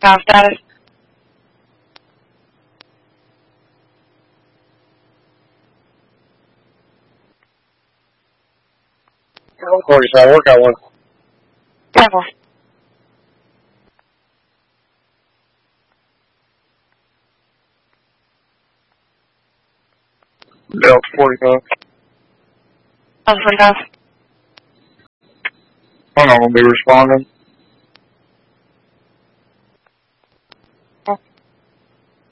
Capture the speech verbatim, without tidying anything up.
Call status. forty-five, work out one. Level. Delta forty-five. Delta forty-five. I'm not going to be responding.